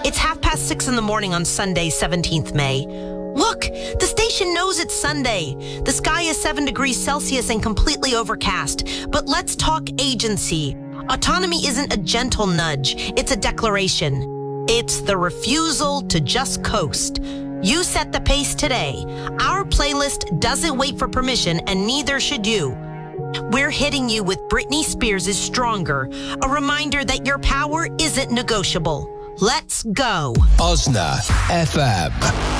It's 6:30 in the morning on Sunday, 17th May. Look, the station knows it's Sunday. The sky is 7 degrees Celsius and completely overcast. But let's talk agency. Autonomy isn't a gentle nudge. It's a declaration. It's the refusal to just coast. You set the pace today. Our playlist doesn't wait for permission, and neither should you. We're hitting you with Britney Spears' Stronger, a reminder that your power isn't negotiable. Let's go. Osna FM.